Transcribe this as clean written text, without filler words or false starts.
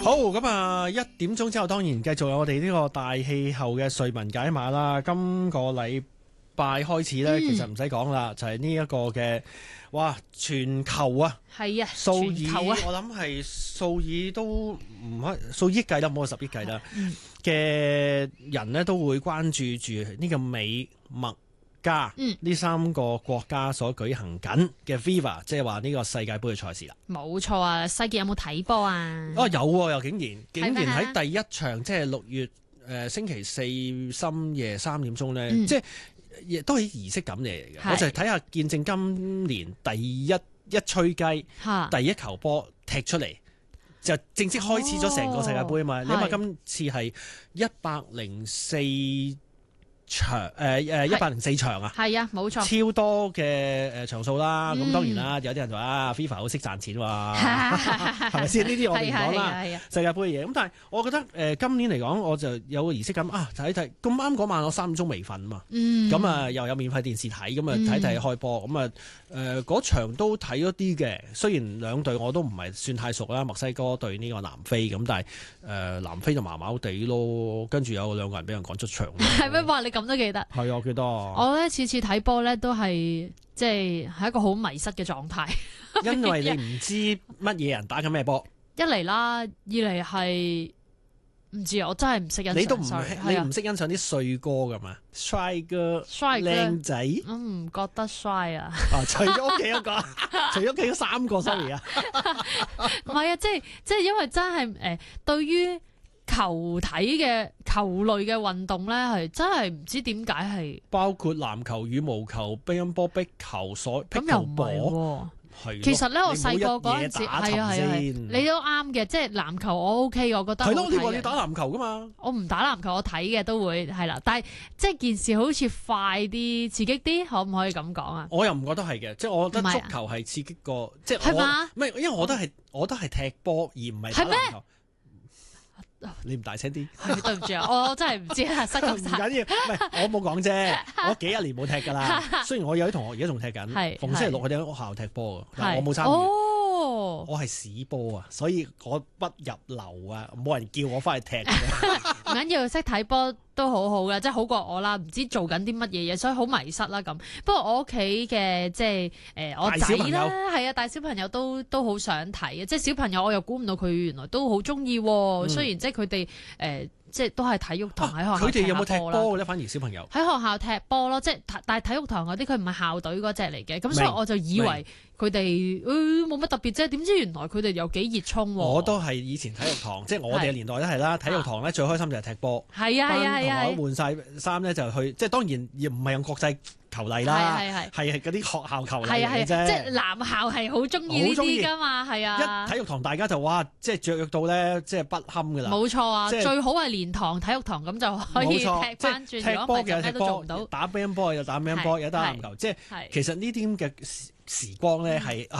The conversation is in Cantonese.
好，咁啊，1點鐘之後，當然繼續有我哋呢個大氣候嘅瑞文解碼啦。今個禮拜開始呢，其實唔使講啦，就係呢一個嘅，哇，全球啊， 係啊， 數以全球啊， 我諗係數以都唔可數億計啦，冇10億計啦嘅人呢，都會關注住呢個美墨加呢3個國家所舉行緊嘅 FIFA， 即係話呢個世界盃嘅賽事啦。 冇錯啊！世傑有冇睇波啊？ 哦，有喎，又竟然喺第一場，即係6月星期4深夜3點鐘呢，即係亦都係儀式感嚟嘅。我就係睇下見證今年第一吹雞，第一球波踢出嚟，就正式開始咗成個世界盃啊嘛！你諗下今次係104場104場啊， 係啊，冇錯， 超多嘅場數啦。咁當然啦，有啲人話FIFA 好識賺錢喎，係咪先？呢啲我哋唔講啦。世界盃嘅嘢，咁但係我覺得今年嚟講，我就有個儀式感啊！睇咁啱嗰晚我3點鐘未瞓啊嘛，咁啊又有免費電視睇，咁啊睇開波，咁啊嗰場都睇咗啲嘅。雖然兩隊我都唔係算太熟啦，墨西哥對呢個南非咁，但係南非就麻麻地咯。跟住有2個人俾人趕出場。 係咩？哇！你咁都記得？係啊，我記得。 我咧次睇波咧都係即係一個好迷失嘅狀態， 因為你唔知乜嘢人打緊咩波。一嚟啦，二嚟係唔知啊，我真係唔識欣賞。 你都唔識欣賞啲帥哥噶嘛？帥哥靚仔， 我唔覺得帥啊。 除咗屋企嗰個，除咗屋企嗰3個 sorry 啊。 唔係啊，即係因為真係對於球體嘅球類嘅運動咧，係真係唔知點解係包括籃球、羽毛球、乒乓波、壁球、壁球波。 其實咧，我細個嗰陣時係啊，你都啱嘅，即係籃球我 OK，我覺得係咯。 你話你打籃球噶嘛？ 我唔打籃球，我睇嘅都會係啦。但係即係件事好似快啲、刺激啲，可唔可以咁講啊？ 我又唔覺得係嘅，即係我覺得足球係刺激過，即係我唔係，因為我都係踢波而唔係打籃球。你唔大聲啲？ 對唔住啊，我真係唔知啊，失覺晒。唔緊要，唔係我冇講啫，我幾10年冇踢噶啦。雖然我有啲同學而家仲踢緊，逢星期6佢哋喺學校踢波嘅，但我冇參與。我係屎波啊，所以我不入流啊，冇人叫我翻去踢。 唔緊要，識睇波都好好嘅，即係好過我啦。唔知做緊啲乜嘢嘢，所以好迷失啦咁。不過我屋企嘅即係我仔啦，係啊，大小朋友都好想睇啊。即係小朋友，我又估唔到佢原來都好中意。雖然即係佢哋即係都係體育堂喺學校踢波啦。佢哋有冇踢波嘅咧？反而小朋友喺學校踢波咯，即係但係體育堂嗰啲佢唔係校隊嗰隻嚟嘅，咁所以我就以為佢哋冇乜特別啫。點知原來佢哋有幾熱衷。我都係以前體育堂，即係我哋嘅年代都係啦。體育堂咧最開心就係踢波。係啊，同學換晒衫咧就去，即係當然亦唔係用國際球例啦，係嗰啲學校球例嘅啫。即係男校係好中意呢啲噶嘛，係啊。一體育堂大家就哇，即係雀躍到咧，即係不堪噶啦。冇錯啊，最好係連堂體育堂咁就可以踢翻轉。踢波嘅踢波，打乒乓波又打乒乓波，又打籃球。即係其實呢啲咁嘅時光咧係